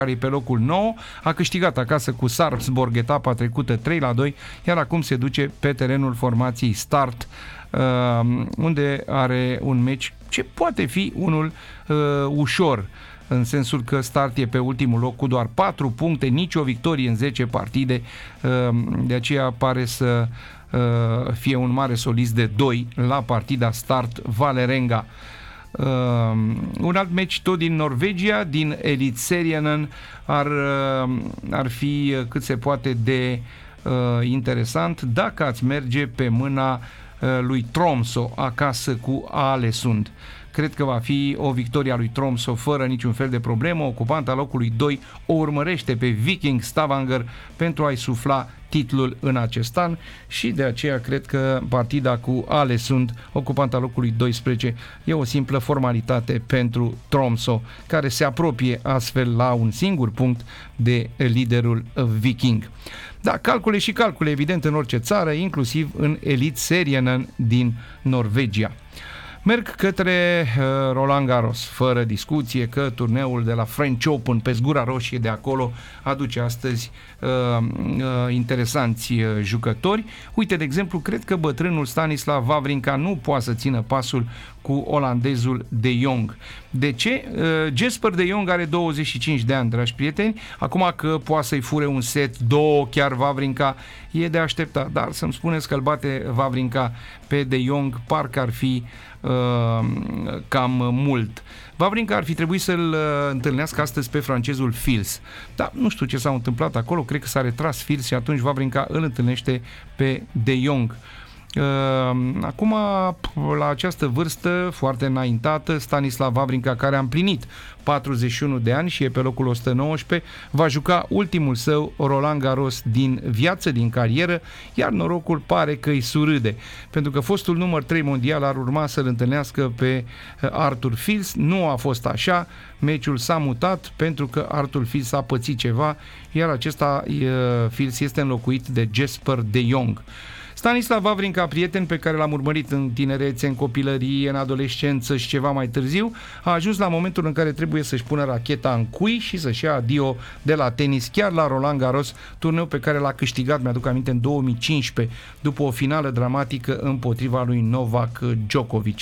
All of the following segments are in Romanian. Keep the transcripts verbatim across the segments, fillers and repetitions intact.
care e pe locul nouă, a câștigat acasă cu Sarpsborg etapa trecută trei la doi, iar acum se duce pe terenul formației Start, unde are un meci ce poate fi unul uh, ușor, în sensul că Start e pe ultimul loc cu doar patru puncte, nicio victorie în zece partide, uh, de aceea pare să uh, fie un mare solist de doi la partida Start Vålerenga. Uh, un alt meci tot din Norvegia, din Elitserien, ar, uh, ar fi cât se poate de uh, interesant dacă ați merge pe mâna uh, lui Tromsø acasă cu Aalesund. Cred că va fi o victorie a lui Tromsø fără niciun fel de problemă. Ocupanta locului doi o urmărește pe Viking Stavanger pentru a-i sufla titlul în acest an și de aceea cred că partida cu Aalesund, ocupanta locului doisprezece, e o simplă formalitate pentru Tromsø, care se apropie astfel la un singur punct de liderul Viking. Da, calcule și calcule, evident, în orice țară, inclusiv în Elitserien din Norvegia. Merg către uh, Roland Garros, fără discuție că turneul de la French Open pe zgura roșie de acolo aduce astăzi uh, uh, interesanți uh, jucători. Uite, de exemplu, cred că bătrânul Stanislav Wawrinka nu poate să țină pasul cu olandezul De Jong. De ce? Uh, Jesper De Jong are douăzeci și cinci de ani, dragi prieteni. Acum că poate să-i fure un set, două chiar Wawrinka, e de așteptat. Dar să-mi spuneți că îl bate Wawrinka pe De Jong, parcă ar fi uh, cam mult. Wawrinka ar fi trebuit să-l uh, întâlnească astăzi pe francezul Fils. Dar nu știu ce s-a întâmplat acolo, cred că s-a retras Fils și atunci Wawrinka îl întâlnește pe De Jong. Uh, acum, la această vârstă foarte înaintată, Stanislav Wawrinka, care a împlinit patruzeci și unu de ani și e pe locul o sută nouăsprezece, va juca ultimul său Roland Garros din viață, din carieră, iar norocul pare că îi surâde, pentru că fostul număr trei mondial ar urma să-l întâlnească pe Arthur Fils. Nu a fost așa, meciul s-a mutat pentru că Arthur Fils a pățit ceva, iar acesta Fils este înlocuit de Jesper De Jong. Stanislav Wawrinka, prieten pe care l-am urmărit în tinerețe, în copilărie, în adolescență și ceva mai târziu, a ajuns la momentul în care trebuie să-și pună racheta în cui și să-și ia adio de la tenis, chiar la Roland Garros, turneu pe care l-a câștigat, mi-aduc aminte, în două mii cincisprezece, după o finală dramatică împotriva lui Novak Djokovic.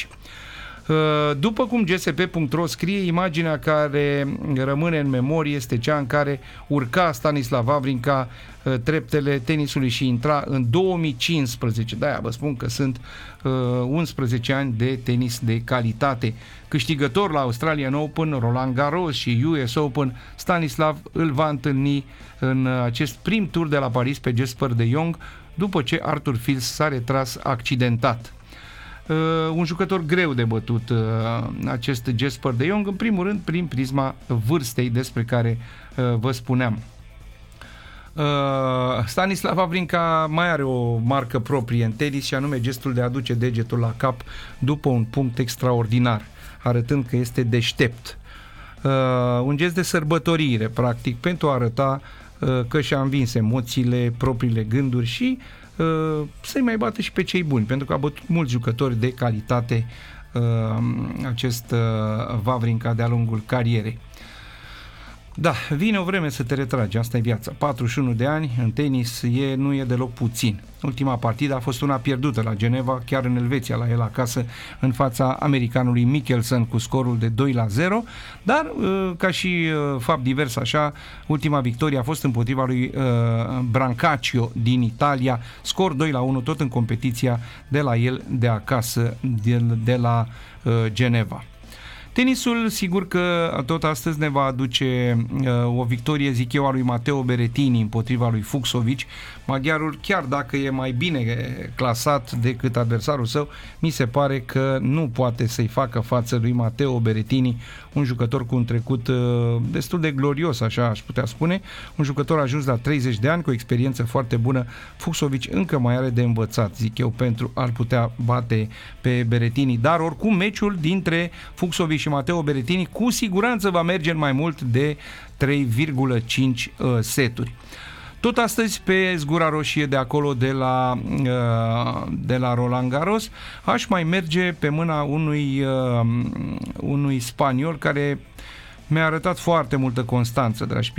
După cum G S P punct ro scrie, imaginea care rămâne în memorie este cea în care urca Stanislav Wawrinka treptele tenisului și intra în două mii cincisprezece. De-aia vă spun că sunt unsprezece ani de tenis de calitate. Câștigător la Australian Open, Roland Garros și U S Open, Stanislav îl va întâlni în acest prim tur de la Paris pe Jesper De Jong, după ce Arthur Fils s-a retras accidentat. Uh, un jucător greu de bătut, uh, acest Jesper De Jong, în primul rând prin prisma vârstei despre care uh, vă spuneam. Uh, Stanislav Wawrinka mai are o marcă proprie în tenis și anume gestul de a aduce degetul la cap după un punct extraordinar, arătând că este deștept. Uh, un gest de sărbătorire, practic, pentru a arăta uh, că și-a învins emoțiile, propriile gânduri și să-i mai bată și pe cei buni, pentru că a bătut mulți jucători de calitate acest Wawrinka de-a lungul carierei. Da, vine o vreme să te retragi, asta e viața. patruzeci și unu de ani în tenis e, nu e deloc puțin. Ultima partidă a fost una pierdută la Geneva, chiar în Elveția, la el acasă, în fața americanului Mickelson cu scorul de doi la zero, dar ca și fapt divers așa, ultima victorie a fost împotriva lui Brancaccio din Italia, scor doi la unu, tot în competiția de la el de acasă, de, de la Geneva. Tenisul, sigur că tot astăzi ne va aduce uh, o victorie, zic eu, a lui Matteo Berrettini împotriva lui Fucsovic. Maghiarul, chiar dacă e mai bine clasat decât adversarul său, mi se pare că nu poate să-i facă față lui Matteo Berrettini, un jucător cu un trecut uh, destul de glorios, așa aș putea spune, un jucător ajuns la treizeci de ani, cu o experiență foarte bună. Fucsovic încă mai are de învățat, zic eu, pentru a-l putea bate pe Berrettini, dar oricum meciul dintre Fucsovic și Matteo Berrettini cu siguranță va merge în mai mult de trei virgulă cinci uh, seturi. Tot astăzi pe zgura roșie de acolo de la, uh, de la Roland Garros aș mai merge pe mâna unui, uh, unui spaniol care mi-a arătat foarte multă constanță, dragi